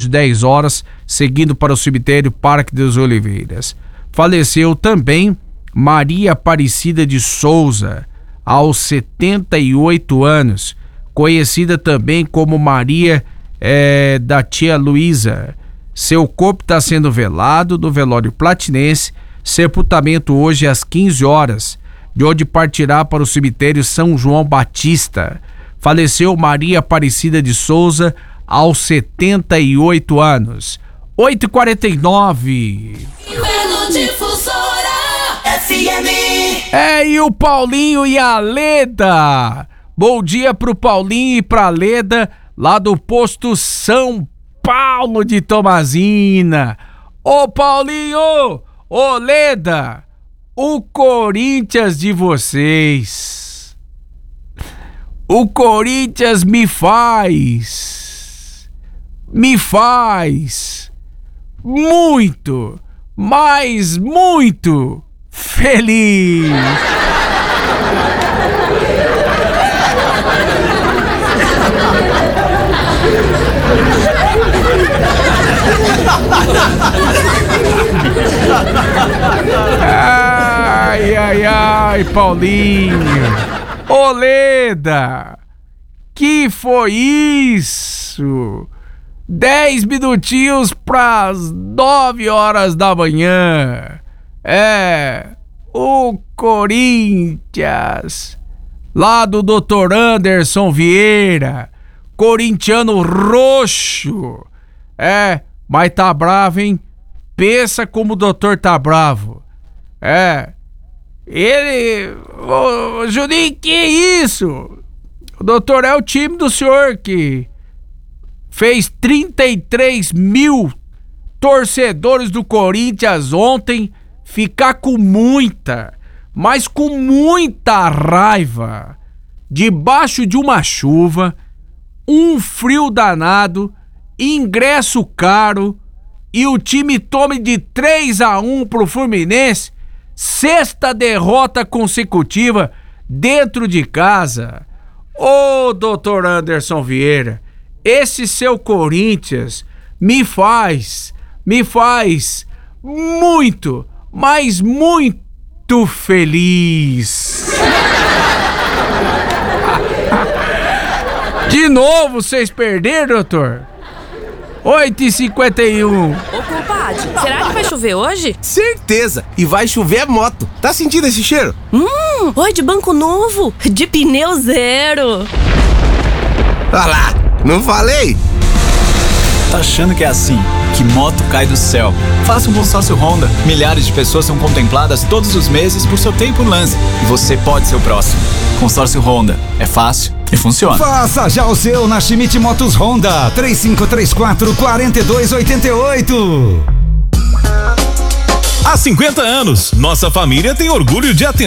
10 horas, seguindo para o cemitério Parque das Oliveiras. Faleceu também Maria Aparecida de Souza, aos 78 anos, conhecida também como Maria da Tia Luísa. Seu corpo está sendo velado no velório platinense, sepultamento hoje às 15 horas, de onde partirá para o cemitério São João Batista. Faleceu Maria Aparecida de Souza, aos 78 anos. 8h49. E o Paulinho e a Leda. Bom dia pro Paulinho e pra Leda, lá do posto São Paulo de Tomazina. Ô Paulinho, ô Leda, o Corinthians de vocês. O Corinthians me faz muito, mas muito feliz. Ai, Paulinho. Ô Leda, que foi isso? 10 minutinhos pras 9 horas da manhã. O Corinthians, lá do Dr. Anderson Vieira, corintiano roxo. Mas tá bravo, hein? Pensa como o doutor tá bravo. Juninho, que isso? O doutor é o time do senhor que fez 33 mil torcedores do Corinthians ontem ficar com muita, mas com muita raiva, debaixo de uma chuva, um frio danado, ingresso caro, e o time tome de 3-1 pro Fluminense, sexta derrota consecutiva dentro de casa. Ô, doutor Anderson Vieira, esse seu Corinthians me faz muito, mas muito feliz. De novo vocês perderam, doutor? 8h51. Ô, compadre, será que vai chover hoje? Certeza! E vai chover moto. Tá sentindo esse cheiro? Oi, de banco novo, de pneu zero. Olha lá, não falei? Tá achando que é assim, que moto cai do céu? Faça um consórcio Honda. Milhares de pessoas são contempladas todos os meses por seu tempo lance. E você pode ser o próximo. Consórcio Honda. É fácil e funciona. Faça já o seu na Schmidt Motos Honda. 3534-4288. Há 50 anos, nossa família tem orgulho de atender